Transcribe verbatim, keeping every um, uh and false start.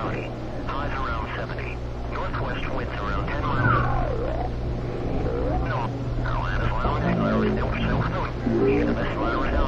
cloudy. Highs around seventy. Northwest winds around ten miles. No. Carolina's loud. Still, still snowing. The end of this virus